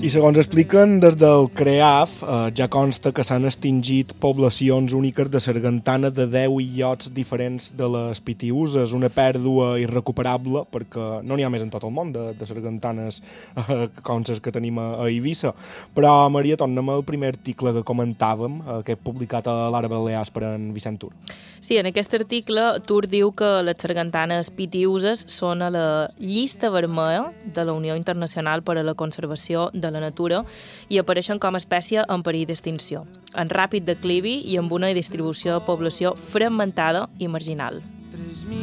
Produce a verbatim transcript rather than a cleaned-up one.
I segons expliquen des del CREAF, eh, ja consta que s'han extingit poblacions úniques de sargantana de deu illots diferents de les Pitiüses, una pèrdua irrecuperable perquè no n'hi ha més en tot el món de, de sargantanes eh, com les que tenim a, a Eivissa. Però, Maria, torna'm al primer article que comentàvem, eh, que he publicat a l'Ara Balears per en Vicent Tur. Sí, en aquest article Tur diu que les sargantanes pitiüses són a la llista vermella de la Unió Internacional per a la Conservació de la Natura i apareixen com a espècie en perill d'extinció, en ràpid declivi i amb una distribució de població fragmentada i marginal.